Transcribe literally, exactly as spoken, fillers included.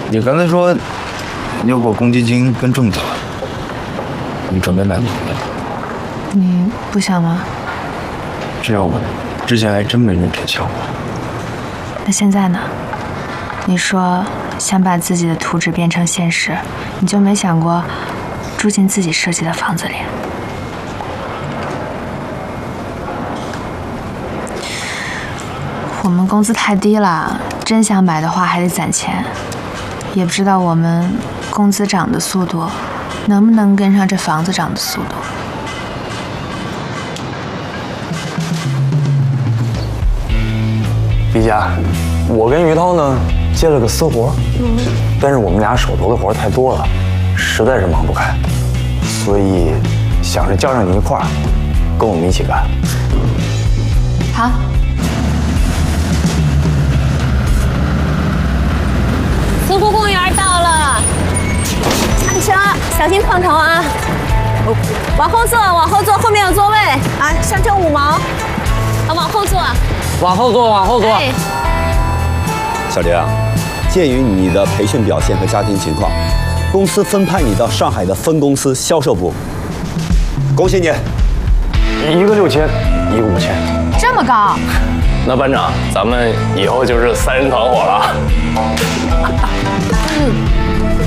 你刚才说你有把公积金跟正走，你准备买股票？ 你不想吗？ 这要我，之前还真没认真想过。 那现在呢？你说想把自己的图纸变成现实，你就没想过住进自己设计的房子里？我们工资太低了，真想买的话还得攒钱，也不知道我们工资涨的速度能不能跟上这房子涨的速度。 李佳，我跟于涛呢接了个私活，嗯，但是我们俩手头的活太多了，实在是忙不开，所以想着叫上你一块儿，跟我们一起干。 好。 慈湖公园到了，上车，小心碰头啊！往后坐，往后坐，后面有座位啊，上车五毛。啊，往后坐。 往后坐，往后坐。 哎、 小玲，鉴于你的培训表现和家庭情况，公司分派你到上海的分公司销售部。恭喜你， 一个六千，一个五千， 这么高？ 那班长，咱们以后就是三人团伙了。 嗯。